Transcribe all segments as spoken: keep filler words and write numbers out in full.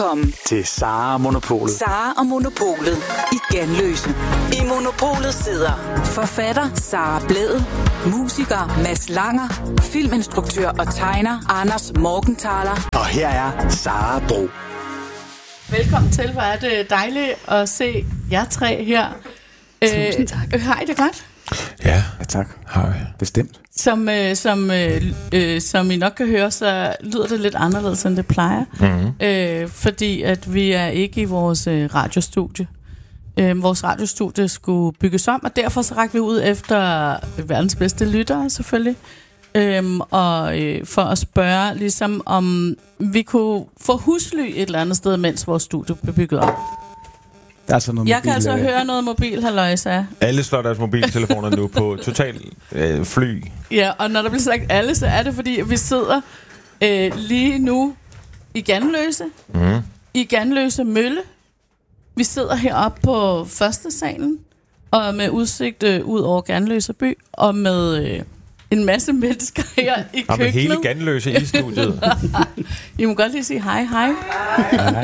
Velkommen til Sara og Monopolet. Sara og Monopolet i Ganløse. I Monopolet sidder forfatter Sara Blædel, musiker Mads Langer, filminstruktør og tegner Anders Morgenthaler. Og her er Sara Bro. Velkommen til, hvor er det dejligt at se jer tre her. Tusind tak. Øh, hej, det er godt. Ja, Ja, tak. hej. Bestemt. Som, øh, som, øh, øh, som I nok kan høre, så lyder det lidt anderledes, end det plejer. Mm-hmm. Øh, fordi at vi er ikke i vores øh, radiostudie. Øh, vores radiostudie skulle bygges om, og derfor så rakte vi ud efter verdens bedste lyttere, selvfølgelig. Øhm, og øh, for at spørge, ligesom om vi kunne få husly et eller andet sted, mens vores studie blev bygget op. Der er altså noget Jeg mobil, kan altså øh, høre noget mobil, halløjsa. Alle slår deres mobiltelefoner nu på total øh, fly. Ja, og når der bliver sagt alle, så er det fordi, vi sidder øh, lige nu i Ganløse. Mm. I Ganløse Mølle. Vi sidder heroppe på første salen, og med udsigt øh, ud over Ganløse by, og med øh, en masse mennesker her i køkkenet. Og med hele Ganløse i studiet. I må godt lige sige hej, hej. Der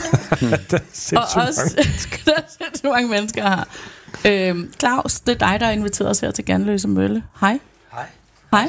er Og også, der er sindssygt mange mennesker her. Øhm, Claus, det er dig, der har inviteret os her til Ganløse Mølle. Hej. Hej. Hej.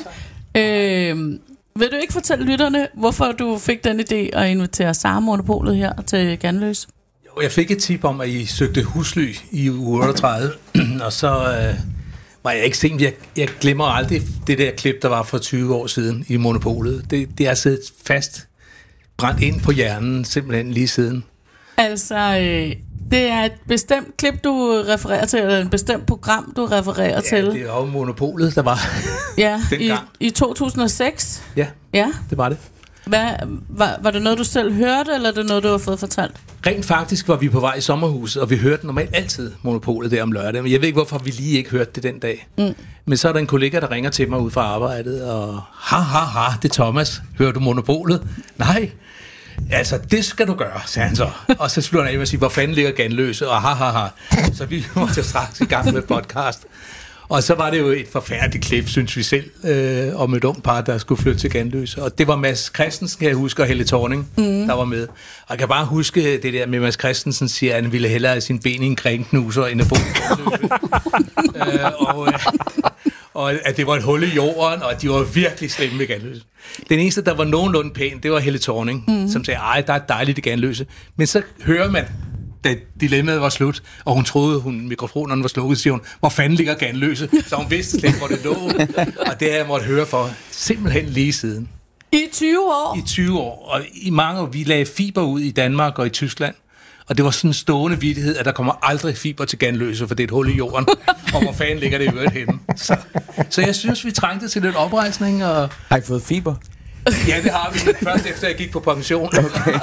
Øhm, vil du ikke fortælle lytterne, hvorfor du fik den idé at invitere Sara Monopolet her til Ganløse? Jo, jeg fik et tip om, at I søgte husly i uge otteogtredive, og så øh, var jeg ikke sent. Jeg, jeg glemmer aldrig det der klip, der var for tyve år siden i Monopolet. Det, det er siddet fast, brændt ind på hjernen, simpelthen lige siden. Altså, øh, det er et bestemt klip, du refererer til, eller et bestemt program, du refererer Ja, til. det er jo Monopolet, der var Ja, i, dengang. i to tusind og seks. Ja, Ja. det var det. Hvad, var, var det noget, du selv hørte, eller er det noget, du har fået fortalt? Rent faktisk var vi på vej i sommerhuset, og vi hørte normalt altid Monopolet der om lørdag. Men jeg ved ikke, hvorfor vi lige ikke hørte det den dag. Mm. Men så er der en kollega, der ringer til mig ud fra arbejdet, og ha, ha, ha, det er Thomas. Hører du Monopolet? Nej. Altså, det skal du gøre, sagde han så. Og så slutter han af med at sige, hvor fanden ligger Ganløse? Og ha, ha, ha. Så vi måtte straks i gang med podcast. Og så var det jo et forfærdeligt klip, synes vi selv, øh, om et ung par, der skulle flytte til Ganløse. Og det var Mads Christensen, kan jeg huske, og Helle Thorning, mm. der var med. Og jeg kan bare huske det der med Mads Christensen siger, at han ville hellere have sin ben i en kringknuser, end at bo i Ganløse. øh, og, øh, og at det var et hul i jorden, og at de var virkelig slemme i Ganløse. Den eneste, der var nogenlunde pæn, det var Helle Thorning, mm. som sagde, ej, der er dejligt i Ganløse. Men så hører man, da dilemmaet var slut, og hun troede, hun mikrofonerne var slukket, siger hun, hvor fanden ligger Ganløse? Så hun vidste slet ikke, hvor det lå. Og det har jeg måtte høre for simpelthen lige siden. I tyve år? I tyve år. Og i mange år, vi lagde fiber ud i Danmark og i Tyskland. Og det var sådan en stående vittighed, at der kommer aldrig fiber til Ganløse, for det er et hul i jorden. Og hvor fanden ligger det i øvrigt henne? Så, så jeg synes, vi trængte til lidt oprejsning. Og Har I fået fiber? ja, det har vi. Først efter jeg gik på pension. Okay.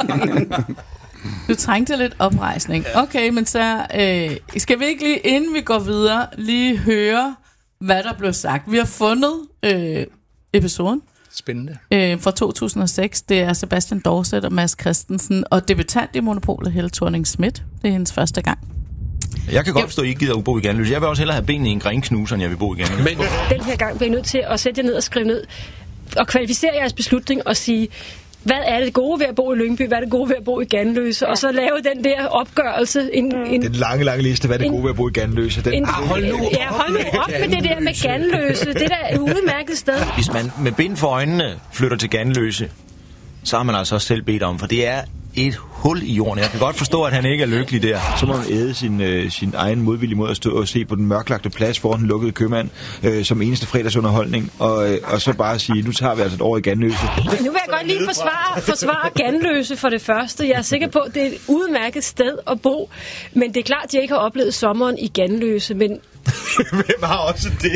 Du trængte lidt oprejsning. Okay, men så øh, skal vi ikke lige, inden vi går videre, lige høre, hvad der blev sagt. Vi har fundet øh, episoden Spændende. øh, fra to tusind og seks. Det er Sebastian Dorset og Mads Christensen, og debutant i Monopolet, Helle Thorning Schmidt. Det er hendes første gang. Jeg kan godt forstå, at I ikke gider at bo i Ganløse. Jeg vil også hellere have benene i en grænknuser, end jeg vil bo i Ganløse. Men Den her gang bliver I nødt til at sætte jer ned og skrive ned og kvalificere jeres beslutning og sige, hvad er det gode ved at bo i Lyngby, hvad er det gode ved at bo i Ganløse, ja. Og så lave den der opgørelse. En, mm. en, den lange, lange liste, hvad er det gode ved at bo i Ganløse. Den, en, ah, hold nu ja, hold nu op med det der med Ganløse. Det der er et udmærket sted. Hvis man med bind for øjnene flytter til Ganløse, så har man altså også selv bedt om, for det er et hul i jorden. Jeg kan godt forstå, at han ikke er lykkelig der. Så må man æde sin, øh, sin egen modvillige mod at stå og se på den mørklagte plads foran den lukkede købmand øh, som eneste fredagsunderholdning, og, øh, og så bare sige, nu tager vi altså et år i Ganløse. Nu vil jeg godt lige forsvare, forsvare Ganløse for det første. Jeg er sikker på, at det er et udmærket sted at bo, men det er klart, at jeg ikke har oplevet sommeren i Ganløse, men... Hvem har også det?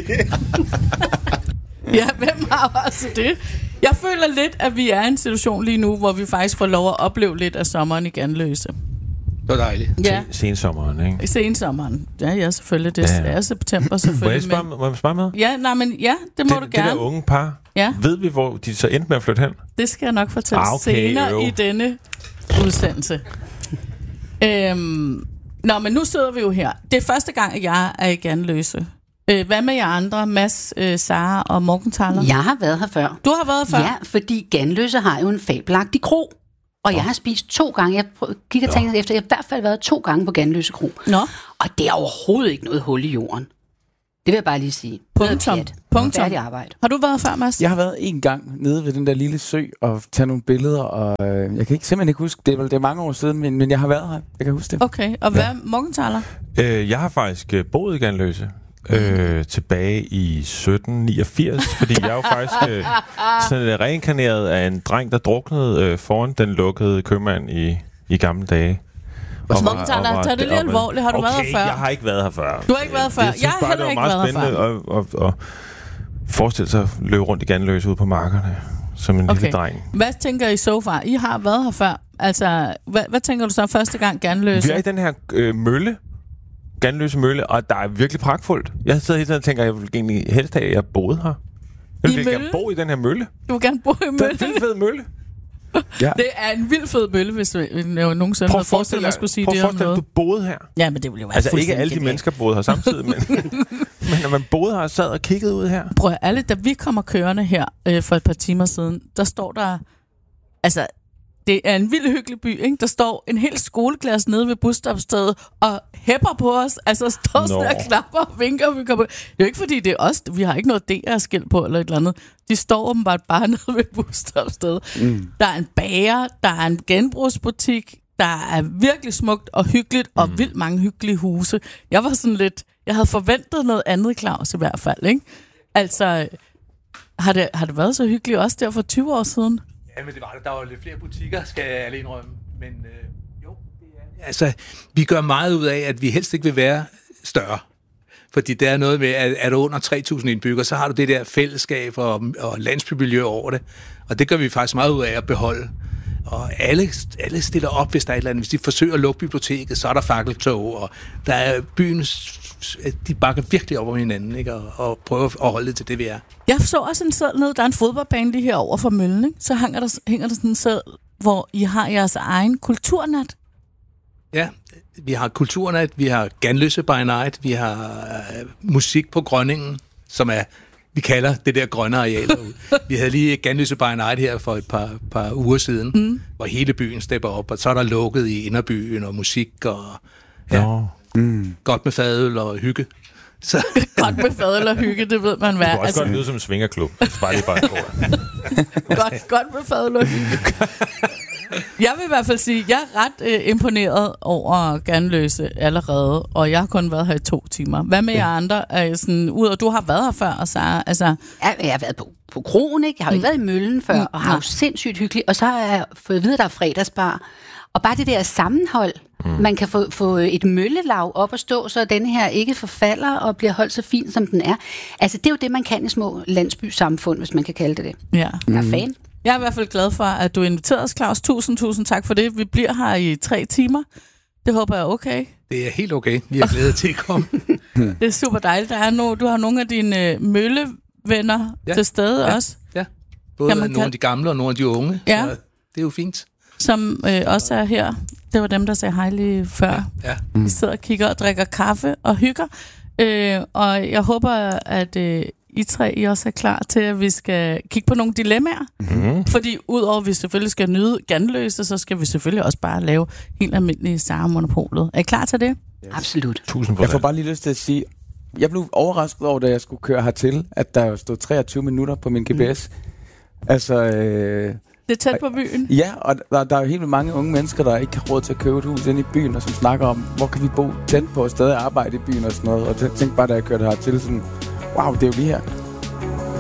Ja, hvem har også det? Jeg føler lidt, at vi er i en situation lige nu, hvor vi faktisk får lov at opleve lidt af sommeren i Ganløse. Det var dejligt. Ja, Sensommeren, ikke? i sensommeren. Ja, ja, selvfølgelig. Det Ja, ja. er september selvfølgelig. Må jeg spørge, men... må jeg spørge med? Ja, nej, men ja, det må det, du gerne. Det der unge par, Ja. ved vi, hvor de så endte med at flytte hen? Det skal jeg nok fortælle Ah, okay, senere jo. i denne udsendelse. øhm, nå, men nu sidder vi jo her. Det er første gang, at jeg er i Ganløse. Øh, hvad med jer andre? Mads, øh, Sara og Morgenthaler? Jeg har været her før. Du har været her før? Ja, fordi Ganløse har jo en fabelagtig kro. Og jeg har spist to gange. Jeg gik og tænkte efter, jeg har i hvert fald været to gange på Ganløse Kro. Nå. Og det er overhovedet ikke noget hul i jorden. Det vil jeg bare lige sige. Punktum. Punktum. Færdig arbejde. Har du været før, Mads? Jeg har været en gang nede ved den der lille sø og tage nogle billeder, og øh, jeg kan ikke, simpelthen ikke huske, det er, det er mange år siden, men, men jeg har været her. Jeg kan huske det. Okay, og hvad ja. Morgenthaler? Øh, jeg har faktisk øh, boet i Ganløse. Øh, tilbage i sytten niogfirs, fordi jeg er jo faktisk øh, sådan reinkarneret af en dreng, der druknede øh, foran den lukkede købmand i, i gamle dage. Morgenthaler, tag det lidt alvorligt. Har du okay, været her før? Jeg har ikke været her før. Du har ikke været før? Jeg, jeg har heller ikke været her før. Det var meget spændende at, at, at forestille sig at løbe rundt i Ganløse ude på markerne som en okay. lille dreng. Hvad tænker I så far? I har været her før. Altså, hvad, hvad tænker du så første gang Ganløse? Vi er i den her øh, mølle. Ganløse Mølle, og der er virkelig pragtfuldt. Jeg sidder hele tiden og tænker, at jeg vil egentlig helst have, at jeg boede her. Jeg vil gerne bo i den her mølle. Du vil gerne bo i mølle? Det er en vild fed mølle. Ja. Det er en vild fed mølle, hvis jeg nogensinde havde forestillet mig, at skulle sige det om noget. Prøv at du boede her. Ja, men det ville jo være altså ikke alle de mennesker boede her samtidig, men, men når man boede her og sad og kiggede ud her. Prøv at alle, da vi kommer kørende her øh, for et par timer siden, der står der, altså, det er en vild hyggelig by, ikke? Der står en hel skoleklasse nede ved busstopstedet og hæpper på os. Altså står sådan og klapper og vinker. Vi kommer. Det er jo ikke fordi, det er os. Vi har ikke noget D R-skilt på eller et eller andet. De står åbenbart bare nede ved busstopstedet. Mm. Der er en bager, der er en genbrugsbutik, der er virkelig smukt og hyggeligt, og mm. vildt mange hyggelige huse. Jeg var sådan lidt... Jeg havde forventet noget andet, Claus, i hvert fald, ikke? Altså, har det, har det været så hyggeligt også der for tyve år siden? Ja, men det var det. Der var lidt flere butikker, skal jeg alene indrømme. Men øh, jo, det er... Altså, vi gør meget ud af, at vi helst ikke vil være større. Fordi det er noget med, at er du under tre tusind indbyggere, så har du det der fællesskab og, og landsbymiljø over det. Og det gør vi faktisk meget ud af at beholde. Og alle, alle stiller op, hvis der er et eller andet. Hvis de forsøger at lukke biblioteket, så er der fakkeltog, og der er byen, de bakker virkelig op om hinanden, ikke? Og, og prøver at holde det til det, vi er. Jeg så også en seddel ned, der er en fodboldbane lige her over for møllen, ikke? Så hænger der, hænger der sådan en seddel, hvor I har jeres egen kulturnat. Ja, vi har kulturnat, vi har Ganløse by Night, vi har øh, musik på Grønningen, som er... Vi kalder det der grønne areal derude. Vi havde lige Ganløse by Night her for et par, par uger siden, mm. hvor hele byen stepper op, og så er der lukket i inderbyen og musik og ja, no. mm. godt med fadøl og hygge. Så. Godt med fadøl og hygge, det ved man hvad. Det kunne også altså, godt lyde som en svingerklub. Bare lige bare godt, godt med fadøl og hygge. Jeg vil i hvert fald sige, at jeg er ret øh, imponeret over Ganløse allerede, og jeg har kun været her i to timer. Hvad med ja. jer andre? Er sådan, ud og du har været her før, og så altså... Ja, jeg har været på, på krogen, ikke? Jeg har jo ikke mm. været i møllen før, mm. og har jo sindssygt hyggeligt. Og så har jeg fået at vide, at der er fredagsbar. Og bare det der sammenhold, mm. man kan få, få et møllelav op og stå, så den her ikke forfalder og bliver holdt så fin, som den er. Altså, det er jo det, man kan i små landsbysamfund, hvis man kan kalde det det. Ja. Jeg er fan. Jeg er i hvert fald glad for, at du inviterede os, Claus. Tusind, tusind tak for det. Vi bliver her i tre timer. Det håber jeg er okay. Det er helt okay. Vi er glade til at komme. Det er super dejligt. Der er no, du har nogle af dine møllevenner ja. til stede ja. også. Ja, både nogle kan... af de gamle og nogle af de unge. Ja. Så det er jo fint. Som øh, også er her. Det var dem, der sagde hej lige før. Ja. Ja. Mm. Vi sidder og kigger og drikker kaffe og hygger. Øh, og jeg håber, at... Øh, I tre, I også er klar til, at vi skal kigge på nogle dilemmaer. Mm-hmm. Fordi udover at vi selvfølgelig skal nyde Ganløse, så skal vi selvfølgelig også bare lave helt almindelige Sara-monopolet. Er I klar til det? Yes. Absolut. Tusind jeg får bare lige lyst til at sige, jeg blev overrasket over, da jeg skulle køre hertil, at der stod treogtyve minutter på min G P S. Mm. Altså... Øh, det er tæt på byen. Ja, og der, der er jo helt vildt mange unge mennesker, der ikke har råd til at købe et hus inde i byen, og som snakker om, hvor kan vi bo tæt på og stadig arbejde i byen og sådan noget. Og jeg tænkte bare, da jeg kørte hertil, sådan... Wow, det er jo lige her.